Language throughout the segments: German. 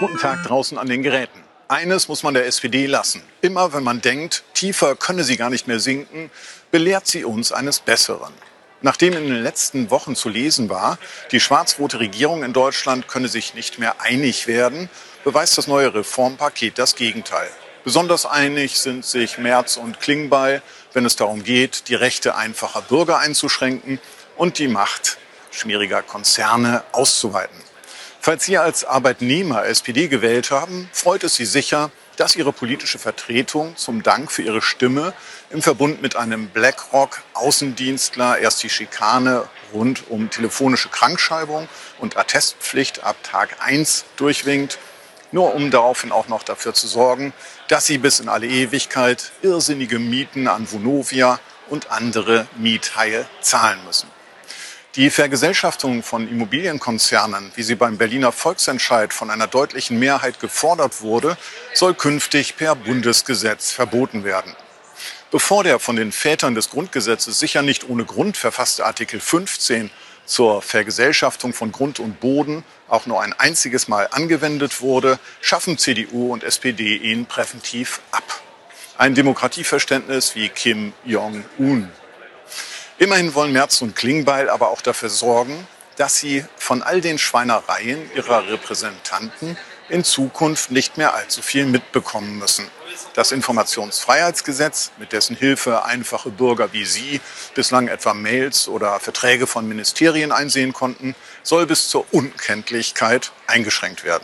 Guten Tag draußen an den Geräten. Eines muss man der SPD lassen. Immer wenn man denkt, tiefer könne sie gar nicht mehr sinken, belehrt sie uns eines Besseren. Nachdem in den letzten Wochen zu lesen war, die schwarz-rote Regierung in Deutschland könne sich nicht mehr einig werden, beweist das neue Reformpaket das Gegenteil. Besonders einig sind sich Merz und Klingbeil, wenn es darum geht, die Rechte einfacher Bürger einzuschränken und die Macht schmieriger Konzerne auszuweiten. Falls Sie als Arbeitnehmer SPD gewählt haben, freut es Sie sicher, dass Ihre politische Vertretung zum Dank für Ihre Stimme im Verbund mit einem BlackRock-Außendienstler erst die Schikane rund um telefonische Krankschreibung und Attestpflicht ab Tag 1 durchwinkt, nur um daraufhin auch noch dafür zu sorgen, dass Sie bis in alle Ewigkeit irrsinnige Mieten an Vonovia und andere Miethaie zahlen müssen. Die Vergesellschaftung von Immobilienkonzernen, wie sie beim Berliner Volksentscheid von einer deutlichen Mehrheit gefordert wurde, soll künftig per Bundesgesetz verboten werden. Bevor der von den Vätern des Grundgesetzes sicher nicht ohne Grund verfasste Artikel 15 zur Vergesellschaftung von Grund und Boden auch nur ein einziges Mal angewendet wurde, schaffen CDU und SPD ihn präventiv ab. Ein Demokratieverständnis wie Kim Jong-un. Immerhin wollen Merz und Klingbeil aber auch dafür sorgen, dass sie von all den Schweinereien ihrer Repräsentanten in Zukunft nicht mehr allzu viel mitbekommen müssen. Das Informationsfreiheitsgesetz, mit dessen Hilfe einfache Bürger wie Sie bislang etwa Mails oder Verträge von Ministerien einsehen konnten, soll bis zur Unkenntlichkeit eingeschränkt werden.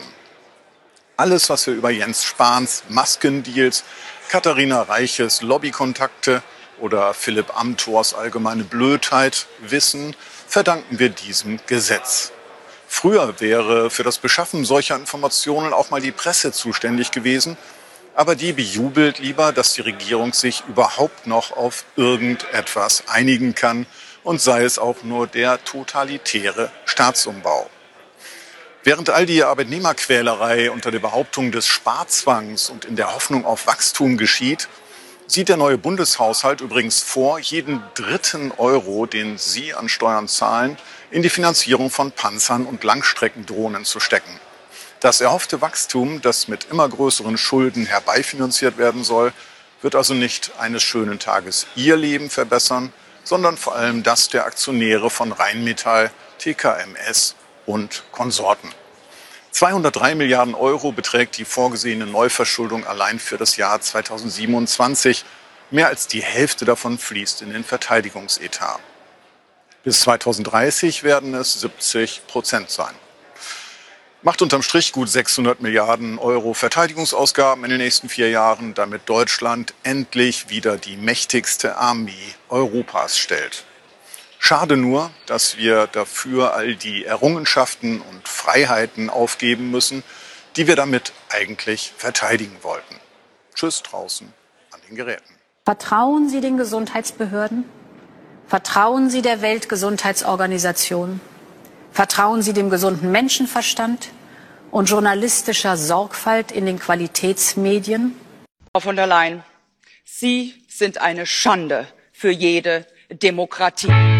Alles, was wir über Jens Spahns Maskendeals, Katharina Reiches Lobbykontakte oder Philipp Amthors allgemeine Blödheit wissen, verdanken wir diesem Gesetz. Früher wäre für das Beschaffen solcher Informationen auch mal die Presse zuständig gewesen, aber die bejubelt lieber, dass die Regierung sich überhaupt noch auf irgendetwas einigen kann und sei es auch nur der totalitäre Staatsumbau. Während all die Arbeitnehmerquälerei unter der Behauptung des Sparzwangs und in der Hoffnung auf Wachstum geschieht, sieht der neue Bundeshaushalt übrigens vor, jeden dritten Euro, den Sie an Steuern zahlen, in die Finanzierung von Panzern und Langstreckendrohnen zu stecken. Das erhoffte Wachstum, das mit immer größeren Schulden herbeifinanziert werden soll, wird also nicht eines schönen Tages Ihr Leben verbessern, sondern vor allem das der Aktionäre von Rheinmetall, TKMS und Konsorten. 203 Milliarden Euro beträgt die vorgesehene Neuverschuldung allein für das Jahr 2027. Mehr als die Hälfte davon fließt in den Verteidigungsetat. Bis 2030 werden es 70% sein. Macht unterm Strich gut 600 Milliarden Euro Verteidigungsausgaben in den nächsten 4 Jahren, damit Deutschland endlich wieder die mächtigste Armee Europas stellt. Schade nur, dass wir dafür all die Errungenschaften und Freiheiten aufgeben müssen, die wir damit eigentlich verteidigen wollten. Tschüss draußen an den Geräten. Vertrauen Sie den Gesundheitsbehörden? Vertrauen Sie der Weltgesundheitsorganisation? Vertrauen Sie dem gesunden Menschenverstand und journalistischer Sorgfalt in den Qualitätsmedien? Frau von der Leyen, Sie sind eine Schande für jede Demokratie.